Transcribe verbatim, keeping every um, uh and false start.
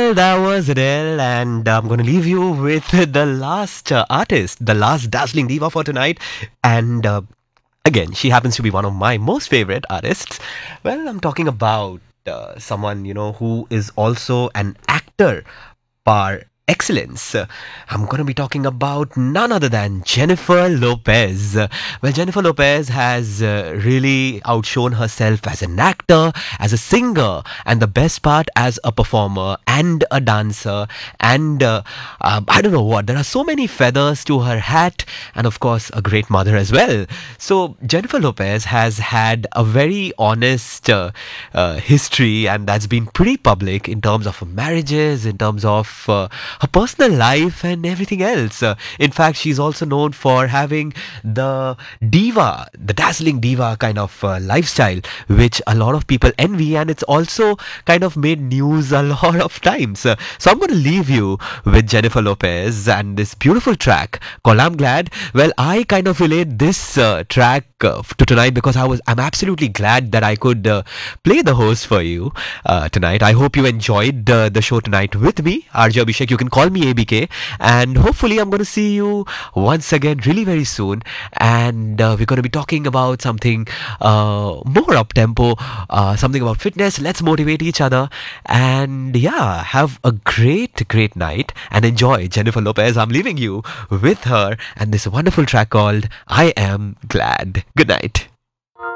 Well, that was Adele, and I'm going to leave you with the last uh, artist, the last dazzling diva for tonight. And uh, again, she happens to be one of my most favorite artists. Well, I'm talking about uh, someone, you know, who is also an actor par excellence. Uh, I'm going to be talking about none other than Jennifer Lopez. Uh, Well, Jennifer Lopez has uh, really outshone herself as an actor, as a singer, and the best part, as a performer and a dancer. And uh, um, I don't know what, there are so many feathers to her hat, and of course, a great mother as well. So, Jennifer Lopez has had a very honest uh, uh, history, and that's been pretty public in terms of her marriages, in terms of uh, her personal life and everything else. Uh, in fact, she's also known for having the diva, the dazzling diva kind of uh, lifestyle, which a lot of people envy, and it's also kind of made news a lot of times. Uh, so I'm going to leave you with Jennifer Lopez and this beautiful track called I'm Glad. Well, I kind of relate this uh, track uh, to tonight because I was I'm absolutely glad that I could uh, play the host for you uh, tonight. I hope you enjoyed uh, the show tonight with me, R J Abhishek. You can call me A B K, and hopefully I'm going to see you once again really very soon. And uh, we're going to be talking about something uh, more up tempo, uh, something about fitness. Let's motivate each other, and yeah, have a great, great night and enjoy Jennifer Lopez. I'm leaving you with her and this wonderful track called I Am Glad. Good night.